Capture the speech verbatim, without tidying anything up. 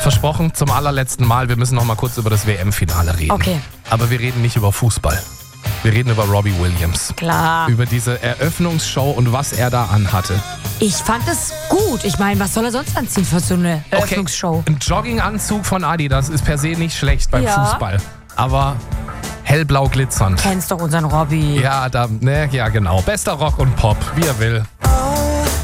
Versprochen, zum allerletzten Mal, wir müssen noch mal kurz über das W M-Finale reden. Okay. Aber wir reden nicht über Fußball. Wir reden über Robbie Williams. Klar. Über diese Eröffnungsshow und was er da anhatte. Ich fand es gut. Ich meine, was soll er sonst anziehen für so eine Eröffnungsshow? Okay. Ein Jogginganzug von Adidas ist per se nicht schlecht beim Ja. Fußball. Aber hellblau glitzernd. Kennst doch unseren Robbie. Ja, da, ne, ja genau. Bester Rock und Pop, wie er will.